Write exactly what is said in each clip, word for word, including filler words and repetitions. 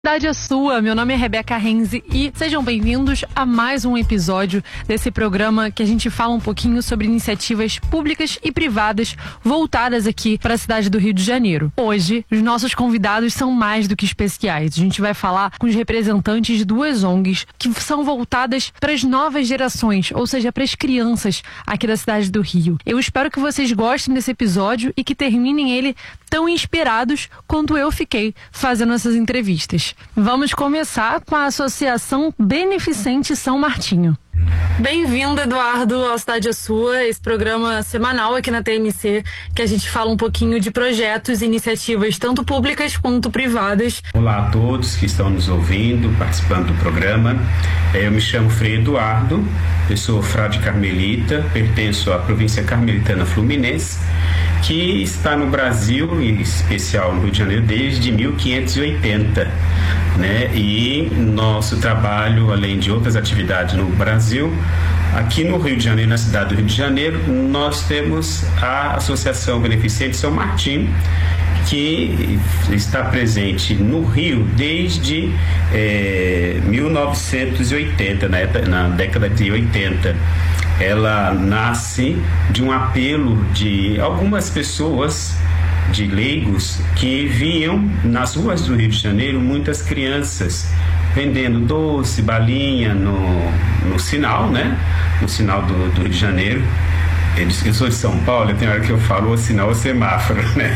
Cidade é sua, meu nome é Rebeca Renzi e sejam bem-vindos a mais um episódio desse programa que a gente fala um pouquinho sobre iniciativas públicas e privadas voltadas aqui para a cidade do Rio de Janeiro. Hoje, os nossos convidados são mais do que especiais. A gente vai falar com os representantes de duas O N Gs que são voltadas para as novas gerações, ou seja, para as crianças aqui da cidade do Rio. Eu espero que vocês gostem desse episódio e que terminem ele tão inspirados quanto eu fiquei fazendo essas entrevistas. Vamos começar com a Associação Beneficente São Martinho. Bem-vindo, Eduardo, ao Cidade é Sua, esse programa semanal aqui na T M C, que a gente fala um pouquinho de projetos e iniciativas, tanto públicas quanto privadas. Olá a todos que estão nos ouvindo, participando do programa. Eu me chamo Frei Eduardo, eu sou frade carmelita, pertenço à província carmelitana fluminense, que está no Brasil, em especial no Rio de Janeiro, desde mil quinhentos e oitenta. Né? E nosso trabalho, além de outras atividades no Brasil, aqui no Rio de Janeiro, na cidade do Rio de Janeiro, nós temos a Associação Beneficente São Martinho, que está presente no Rio desde é, mil novecentos e oitenta, na, na década de oitenta. Ela nasce de um apelo de algumas pessoas, de leigos, que viam nas ruas do Rio de Janeiro muitas crianças vendendo doce, balinha no, no sinal, né? No sinal do, do Rio de Janeiro. Eu sou de São Paulo, tem hora que eu falo o sinal ou semáforo, né?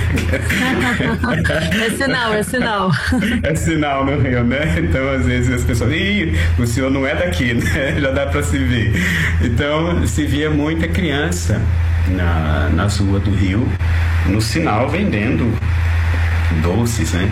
É sinal, é sinal. É sinal no Rio, né? Então, às vezes, as pessoas... Ih, o senhor não é daqui, né? Já dá para se ver. Então, se via muita criança na, nas ruas do Rio, no sinal, vendendo doces, né?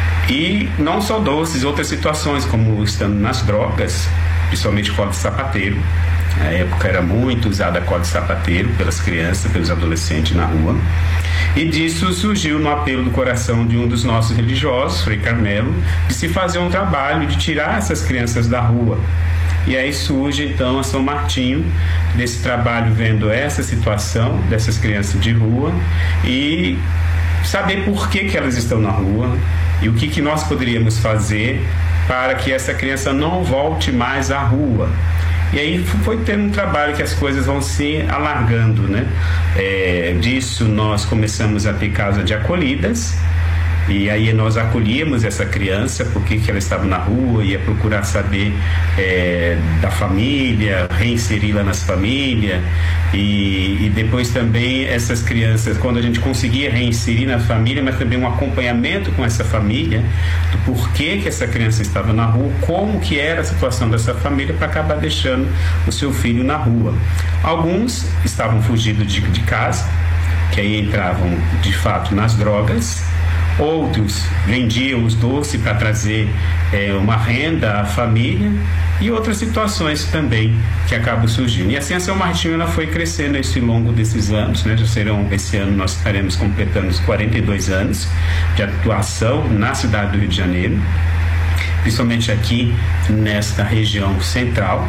E não só doces, outras situações, como estando nas drogas, principalmente cola de sapateiro. Na época era muito usada a cola de sapateiro pelas crianças, pelos adolescentes na rua. E disso surgiu no apelo do coração de um dos nossos religiosos, Frei Carmelo, de se fazer um trabalho de tirar essas crianças da rua. E aí surge então a São Martinho, desse trabalho, vendo essa situação dessas crianças de rua e saber por que que elas estão na rua e o que que nós poderíamos fazer para que essa criança não volte mais à rua. E aí foi tendo um trabalho que as coisas vão se alargando, né? É, disso nós começamos a ter casa de acolhidas, e aí nós acolhíamos essa criança porque que ela estava na rua, ia procurar saber é, da família, reinseri-la nas famílias, e, e depois também essas crianças, quando a gente conseguia reinserir na família, mas também um acompanhamento com essa família, do porquê que essa criança estava na rua, como que era a situação dessa família, para acabar deixando o seu filho na rua. Alguns estavam fugindo de, de casa, que aí entravam de fato nas drogas. Outros vendiam os doces para trazer é, uma renda à família, e outras situações também que acabam surgindo. E assim a São Martinho ela foi crescendo esse longo desses anos, né? Já serão, esse ano nós estaremos completando os quarenta e dois anos de atuação na cidade do Rio de Janeiro, principalmente aqui nesta região central.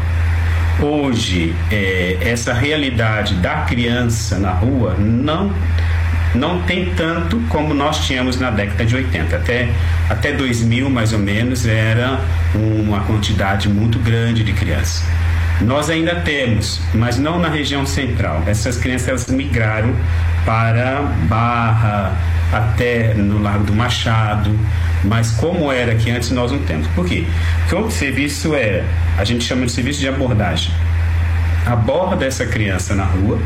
Hoje, é, essa realidade da criança na rua não não tem tanto como nós tínhamos na década de oitenta. Até, até dois mil, mais ou menos, era uma quantidade muito grande de crianças. Nós ainda temos, mas não na região central. Essas crianças elas migraram para Barra, até no Largo do Machado, mas como era aqui antes nós não temos. Por quê? Porque o serviço é, a gente chama de serviço de abordagem. Aborda essa criança na rua,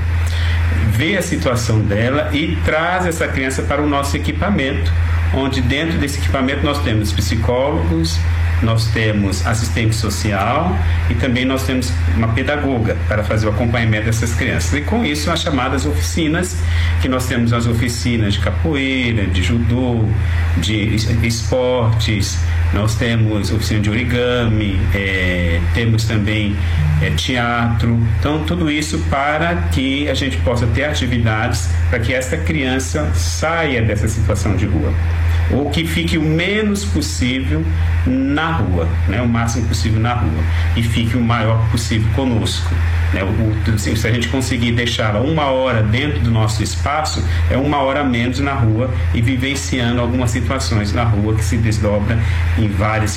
vê a situação dela e traz essa criança para o nosso equipamento, onde dentro desse equipamento nós temos psicólogos, nós temos assistente social e também nós temos uma pedagoga para fazer o acompanhamento dessas crianças. E com isso as chamadas oficinas, que nós temos as oficinas de capoeira, de judô, de esportes, nós temos oficina de origami, é, temos também é, teatro. Então tudo isso para que a gente possa ter atividades para que essa criança saia dessa situação de rua. ou que fique o menos possível na rua, né? O máximo possível na rua, e fique o maior possível conosco, né? O, assim, se a gente conseguir deixá-la uma hora dentro do nosso espaço, é uma hora menos na rua e vivenciando algumas situações na rua que se desdobra em várias